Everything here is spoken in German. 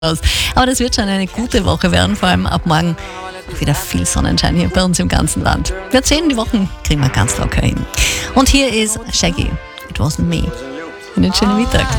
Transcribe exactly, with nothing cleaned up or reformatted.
aus. Aber das wird schon eine gute Woche werden, vor allem ab morgen wieder viel Sonnenschein hier bei uns im ganzen Land. Wir sehen, die Wochen kriegen wir ganz locker hin. Und hier ist Shaggy. It wasn't me. Einen schönen Mittag.